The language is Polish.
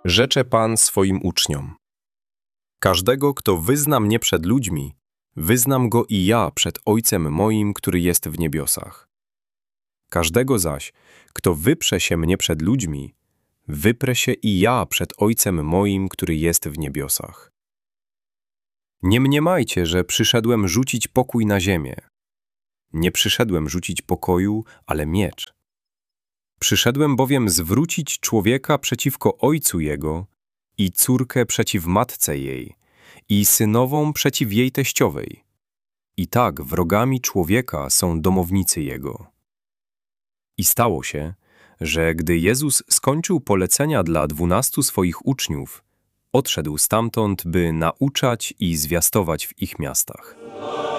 Rzecze Pan swoim uczniom. Każdego, kto wyzna mnie przed ludźmi, wyznam go i ja przed Ojcem moim, który jest w niebiosach. Każdego zaś, kto wyprze się mnie przed ludźmi, wyprę się i ja przed Ojcem moim, który jest w niebiosach. Nie mniemajcie, że przyszedłem rzucić pokój na ziemię. Nie przyszedłem rzucić pokoju, ale miecz. Przyszedłem bowiem zwrócić człowieka przeciwko ojcu jego i córkę przeciw matce jej i synową przeciw jej teściowej. I tak wrogami człowieka są domownicy jego. I stało się, że gdy Jezus skończył polecenia dla 12 swoich uczniów, odszedł stamtąd, by nauczać i zwiastować w ich miastach.